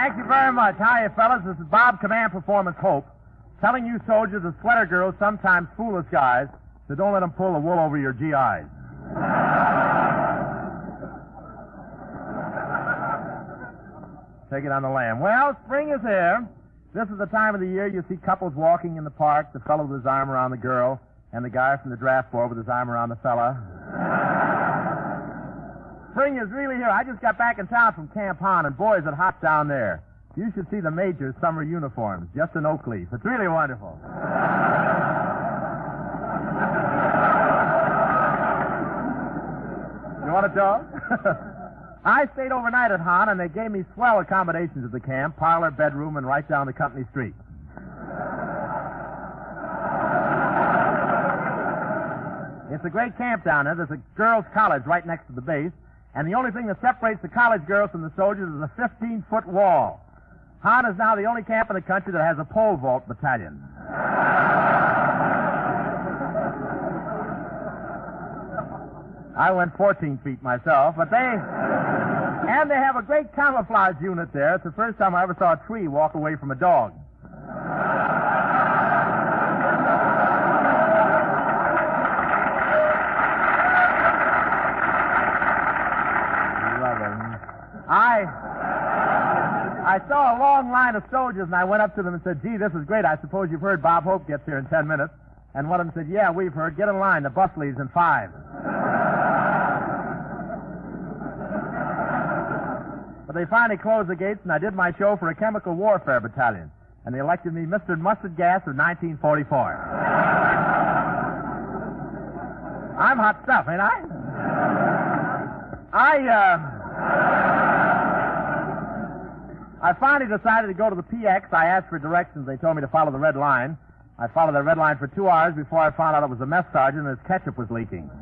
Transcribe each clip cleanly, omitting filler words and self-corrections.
Thank you very much. Hiya, fellas. This is Bob Command Performance Hope, telling you soldiers that sweater girls sometimes fool us guys, so don't let them pull the wool over your GIs. Take it on the lam. Well, spring is here. This is the time of the year you see couples walking in the park, the fellow with his arm around the girl, and the guy from the draft board with his arm around the fella. Spring is really here. I just got back in town from Camp Hahn, and boy, is it hot down there. You should see the Major's summer uniforms, just an oak leaf. It's really wonderful. You want to talk? I stayed overnight at Hahn, and they gave me swell accommodations at the camp, parlor, bedroom, and right down the company street. It's a great camp down there. There's a girls' college right next to the base, and the only thing that separates the college girls from the soldiers is a 15-foot wall. Hahn is now the only camp in the country that has a pole vault battalion. I went 14 feet myself, but they have a great camouflage unit there. It's the first time I ever saw a tree walk away from a dog. I saw a long line of soldiers, and I went up to them and said, gee, this is great. I suppose you've heard Bob Hope gets here in 10 minutes. And one of them said, yeah, we've heard. Get in line. The bus leaves in 5. But they finally closed the gates, and I did my show for a chemical warfare battalion. And they elected me Mr. Mustard Gas of 1944. I'm hot stuff, ain't I? I finally decided to go to the PX. I asked for directions. They told me to follow the red line. I followed the red line for 2 hours before I found out it was a mess sergeant and his ketchup was leaking.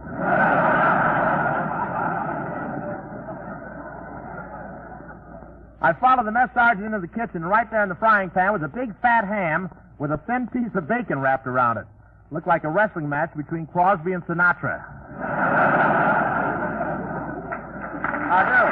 I followed the mess sergeant into the kitchen, and right there in the frying pan was a big fat ham with a thin piece of bacon wrapped around it. Looked like a wrestling match between Crosby and Sinatra. I do.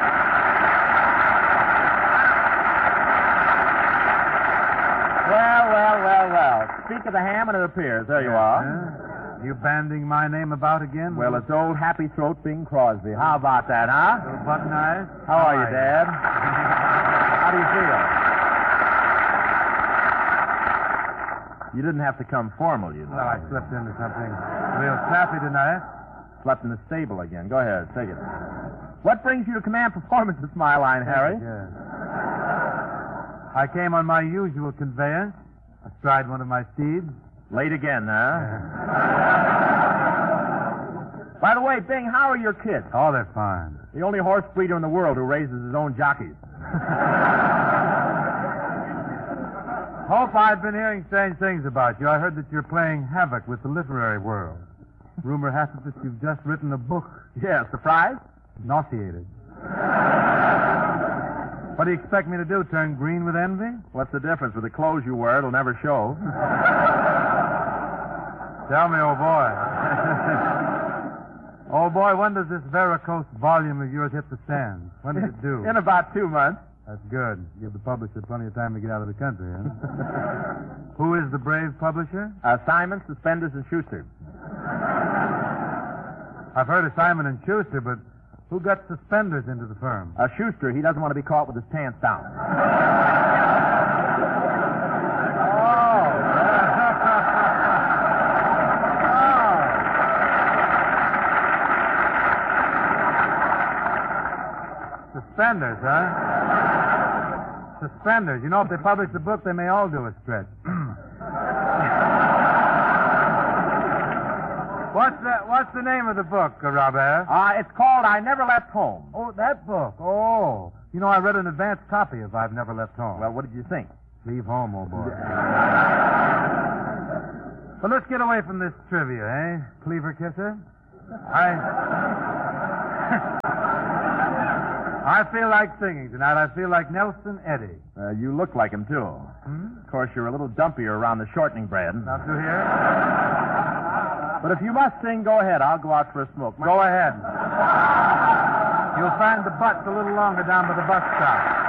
Well. Speak of the ham, and it appears. There you are. You banding my name about again? Well, it's old Happy Throat Bing Crosby. How about that, huh? Little button eyes. How are you, Dad? How do you feel? You didn't have to come formal, you know. Well, I slipped into something real snappy tonight. Slept in the stable again. Go ahead, take it. What brings you to Command Performance at my line, Harry? Yes. I came on my usual conveyance, astride one of my steeds. Late again, huh? By the way, Bing, how are your kids? Oh, they're fine. The only horse breeder in the world who raises his own jockeys. Hope, I've been hearing strange things about you. I heard that you're playing havoc with the literary world. Rumor has it that you've just written a book. Yeah, surprise? Nauseated. What do you expect me to do, turn green with envy? What's the difference? With the clothes you wear, it'll never show. Tell me, old boy. Old boy, when does this varicose volume of yours hit the stands? When does it do? In about 2 months. That's good. Give the publisher plenty of time to get out of the country, huh? Who is the brave publisher? Simon, Suspenders, and Schuster. I've heard of Simon and Schuster, but who got Suspenders into the firm? Schuster. He doesn't want to be caught with his pants down. Suspenders, huh? Suspenders. You know, if they publish the book, they may all do a stretch. What's the name of the book, Robert? It's called I Never Left Home. Oh, that book. Oh. You know, I read an advance copy of I've Never Left Home. Well, what did you think? Leave home, old boy. But let's get away from this trivia, eh? Cleaver kisser? I feel like singing tonight. I feel like Nelson Eddy. You look like him, too. Of course, you're a little dumpier around the shortening bread. Not through here? But if you must sing, go ahead. I'll go out for a smoke. Go ahead. You'll find the butts a little longer down by the bus stop.